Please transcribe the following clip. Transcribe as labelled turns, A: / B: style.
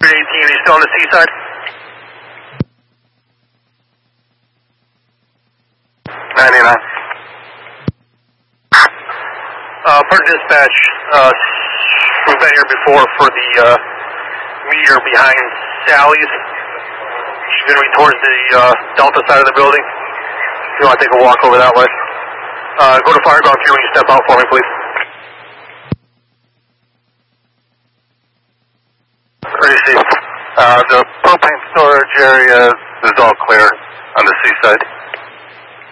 A: Street 18, are you still on the seaside? For dispatch, we've been here before for the meter behind Sally's. She's going to be towards the Delta side of the building. If you want to take a walk over that way. Go to Fireground here when you step out for me, please.
B: Crazy. The propane storage area is all clear on the seaside.